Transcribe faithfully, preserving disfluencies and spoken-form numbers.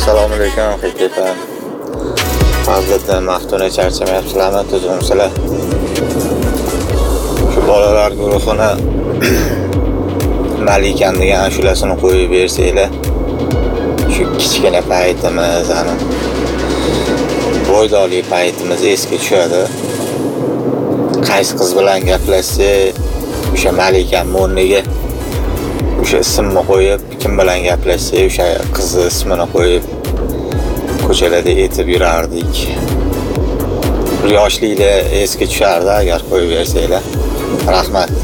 Assalomu alaykum haqiqatan. Fazliddin Maftuna charchamayapsizlarmi? Tuzumsizlar. Shu bolalar guruhini Malikan degan ashulasini qo'yib bersanglar, shu kichkina paytimiz, ana bo'ydorlik paytimiz esga tushadi. Qaysi qiz bilan gaplashsa, o'sha Malikan o'rniga o'sha ismni qo'yib, kim bilan gaplashsa, o'sha qizni ismini qo'yib ko'chalarda aytib yurardik. Yoshlikda esga tushardi agar qo'yib bersanglar. Rahmat.